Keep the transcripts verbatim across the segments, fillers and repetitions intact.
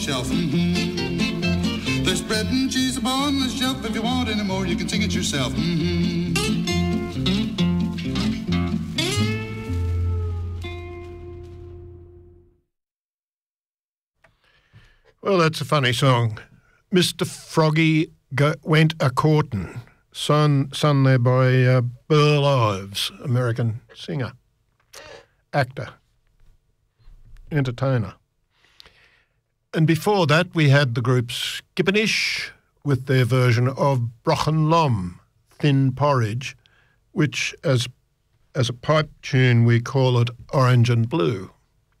shelf. Mm-hmm. There's bread and cheese upon the shelf. If you want any more, you can sing it yourself. Mm-hmm. Well, that's a funny song. Mister Froggy go- went a-courtin', sung, sung there by uh, Burl Ives, American singer, actor, entertainer. And before that, we had the group Skippinish with their version of Brochen Lom, Thin Porridge, which as as a pipe tune we call it Orange and Blue.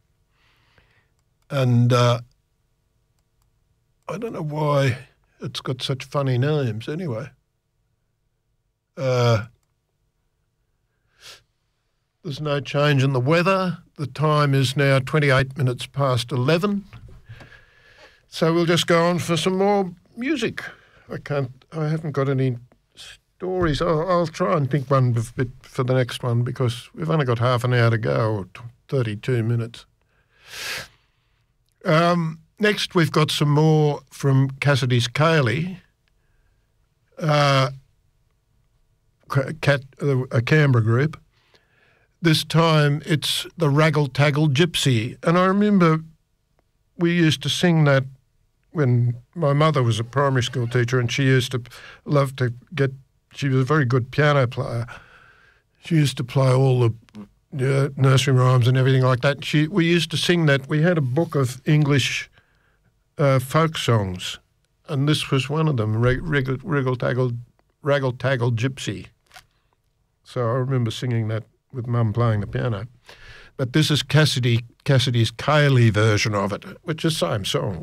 And uh, I don't know why it's got such funny names anyway. Uh, there's no change in the weather. The time is now twenty-eight minutes past eleven. So we'll just go on for some more music. I can't, I haven't got any stories. I'll, I'll try and think one bit for the next one because we've only got half an hour to go, or thirty-two minutes. Um, next we've got some more from Cassidy's Kaylee, uh, Cat, uh, a Canberra group. This time it's the Raggle Taggle Gypsy. And I remember we used to sing that when my mother was a primary school teacher, and she used to love to get, she was a very good piano player. She used to play all the uh, nursery rhymes and everything like that. She, we used to sing that. We had a book of English uh, folk songs, and this was one of them, Wriggle Taggle, Raggle Taggle Gypsy. So I remember singing that with Mum playing the piano. But this is Cassidy Cassidy's Kaylee version of it, which is the same song.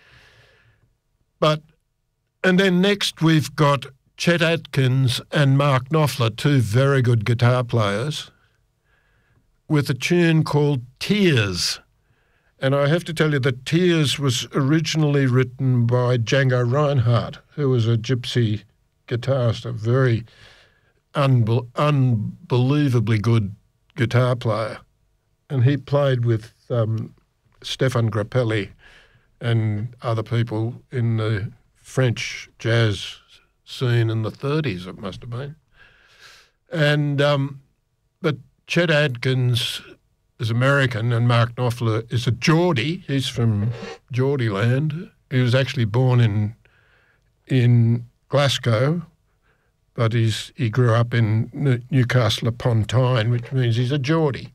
But, and then next we've got Chet Atkins and Mark Knopfler, two very good guitar players, with a tune called Tears. And I have to tell you that Tears was originally written by Django Reinhardt, who was a gypsy guitarist, a very unbe- unbelievably good guitar player. And he played with um, Stefan Grappelli and other people in the French jazz scene in the thirties, it must have been. And um, but Chet Atkins is American and Mark Knopfler is a Geordie. He's from Geordie land. He was actually born in in Glasgow, but he's he grew up in Newcastle upon Tyne, which means he's a Geordie.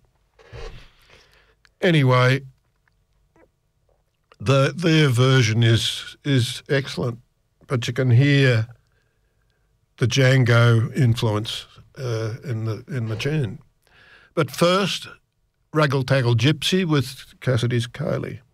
Anyway, the their version is is excellent, but you can hear the Django influence uh, in the in the tune. But first, Raggle Taggle Gypsy with Cassidy's Kaylee.